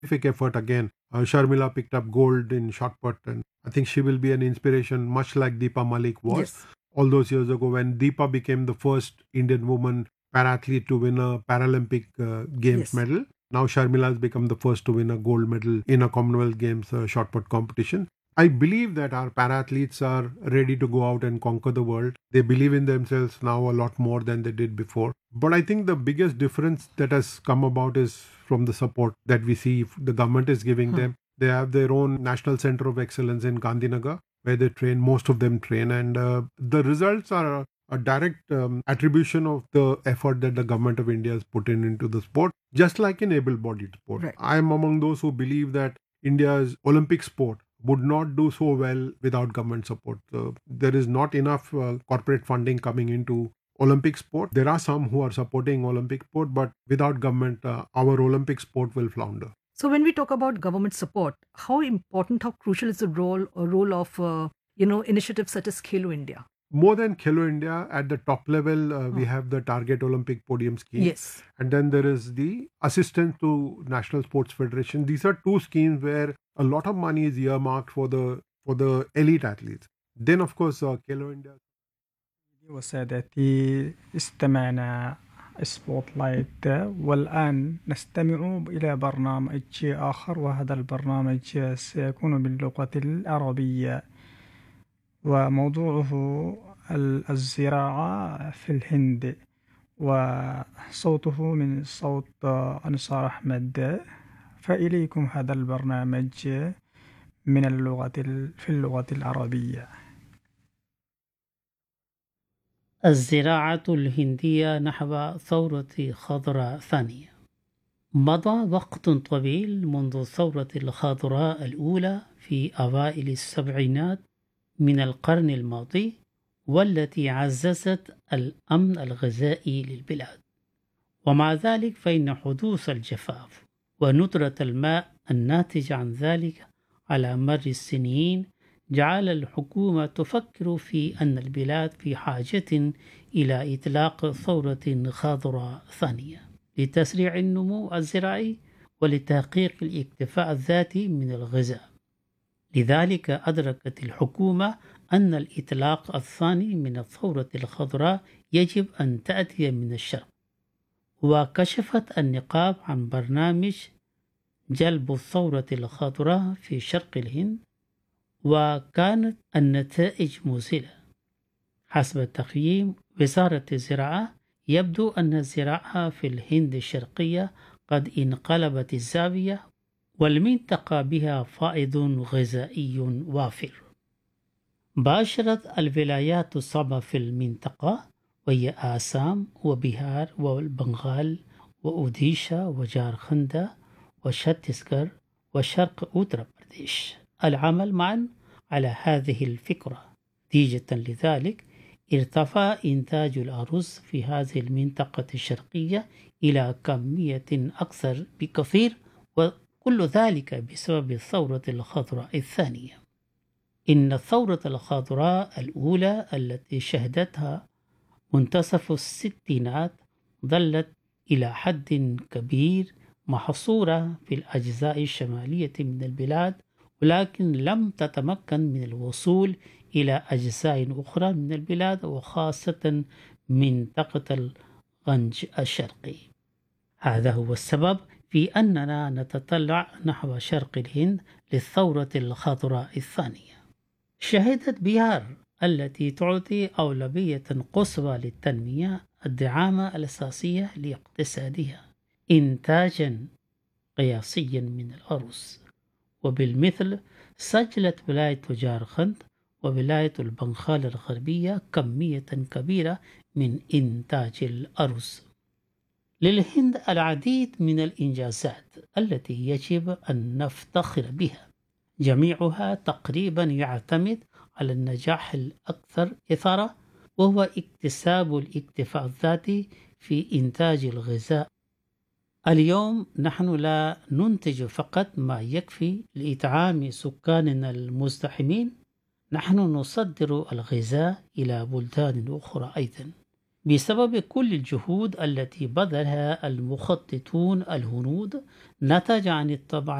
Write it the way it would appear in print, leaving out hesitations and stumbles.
terrific effort again. Sharmila picked up gold in shot put, and I think she will be an inspiration, much like Deepa Malik was Yes. all those years ago when Deepa became the first Indian woman parathlete to win a Paralympic Games Yes. medal. Now Sharmila has become the first to win a gold medal in a Commonwealth Games shot put competition. I believe that our para-athletes are ready to go out and conquer the world. They believe in themselves now a lot more than they did before. But I think the biggest difference that has come about is from the support that we see the government is giving them. They have their own National Center of Excellence in Gandhinagar where they train, most of them train, and the results are a direct attribution of the effort that the government of India has put in into the sport, just like in able-bodied sport. Right. I am among those who believe that India's Olympic sport would not do so well without government support. There is not enough corporate funding coming into Olympic sport. There are some who are supporting Olympic sport, but without government, our Olympic sport will flounder. So when we talk about government support, how important, how crucial is the role of initiatives such as Khelo India? More than Khelo India, at the top level, we have the Target Olympic Podium Scheme. Yes. And then there is the Assistance to National Sports Federation. These are two schemes where a lot of money is earmarked for the elite athletes. Then, of course, Khelo India. وسادتي استمعنا سبوت لايت والآن نستمع إلى برنامج آخر وهذا البرنامج سيكون باللغة العربية وموضوعه الزراعة في الهند وصوته من صوت أنصار أحمد فإليكم هذا البرنامج في اللغة العربية. الزراعة الهندية نحو ثورة خضراء ثانية. مضى وقت طويل منذ الثورة الخضراء الأولى في أوائل السبعينات من القرن الماضي والتي عززت الأمن الغذائي للبلاد. ومع ذلك فإن حدوث الجفاف وندرة الماء الناتج عن ذلك على مر السنين جعل الحكومة تفكر في أن البلاد في حاجة إلى إطلاق ثورة خضراء ثانية لتسريع النمو الزراعي ولتحقيق الاكتفاء الذاتي من الغذاء. لذلك أدركت الحكومة أن الإطلاق الثاني من الثورة الخضراء يجب أن تأتي من الشرق، وكشفت النقاب عن برنامج جلب الثورة الخضراء في شرق الهند، وكانت النتائج مذهلة. حسب تقييم وزارة الزراعة يبدو أن الزراعة في الهند الشرقية قد انقلبت الزاوية والمنطقة بها فائض غذائي وافر. باشرت الولايات السبع في المنطقة وهي آسام وبيهار والبنغال وأوديشا وجارخند وشتيسغر وشرق أوتر برديش العمل معا على هذه الفكرة. نتيجة لذلك ارتفع إنتاج الأرز في هذه المنطقة الشرقية إلى كمية أكثر بكثير، وكل ذلك بسبب الثورة الخضراء الثانية. إن الثورة الخضراء الأولى التي شهدتها منتصف الستينات ظلت إلى حد كبير محصورة في الأجزاء الشمالية من البلاد، ولكن لم تتمكن من الوصول إلى أجزاء أخرى من البلاد وخاصة منطقة الغنج الشرقي. هذا هو السبب في أننا نتطلع نحو شرق الهند للثورة الخضراء الثانية. شهدت بيهار التي تعطي أولوية قصوى للتنمية الدعامة الأساسية لاقتصادها إنتاجا قياسيا من الأرز، وبالمثل سجلت ولاية جارخند وولاية البنغال الغربية كمية كبيرة من إنتاج الأرز. للهند العديد من الإنجازات التي يجب أن نفتخر بها، جميعها تقريبا يعتمد على النجاح الأكثر إثارة، وهو اكتساب الاكتفاء الذاتي في إنتاج الغذاء. اليوم نحن لا ننتج فقط ما يكفي لإطعام سكاننا المزدحمين، نحن نصدر الغذاء إلى بلدان أخرى أيضا بسبب كل الجهود التي بذلها المخططون الهنود نتج عن الطبع